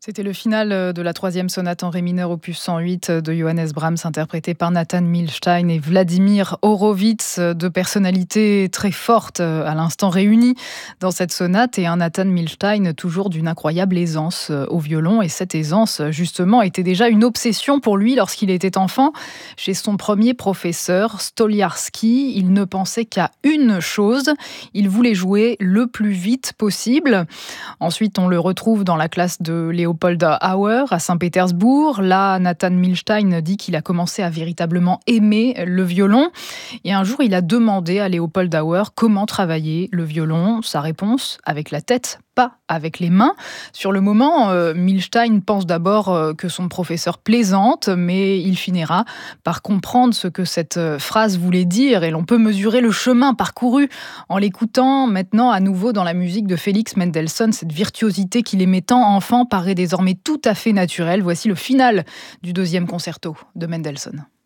C'était le final de la troisième sonate en ré mineur opus 108 de Johannes Brahms, interprété par Nathan Milstein et Vladimir Horowitz, deux personnalités très fortes à l'instant réunies dans cette sonate, et un Nathan Milstein toujours d'une incroyable aisance au violon. Et cette aisance, justement, était déjà une obsession pour lui lorsqu'il était enfant. Chez son premier professeur, Stoliarski, il ne pensait qu'à une chose, il voulait jouer le plus vite possible. Ensuite, on le retrouve dans la classe de Leopold Auer à Saint-Pétersbourg. Là, Nathan Milstein dit qu'il a commencé à véritablement aimer le violon. Et un jour, il a demandé à Leopold Auer comment travailler le violon. Sa réponse, avec la tête, pas avec les mains. Sur le moment, Milstein pense d'abord que son professeur plaisante, mais il finira par comprendre ce que cette phrase voulait dire, et l'on peut mesurer le chemin parcouru en l'écoutant maintenant à nouveau dans la musique de Félix Mendelssohn. Cette virtuosité qu'il aimait tant enfant paraît désormais tout à fait naturelle. Voici le final du deuxième concerto de Mendelssohn.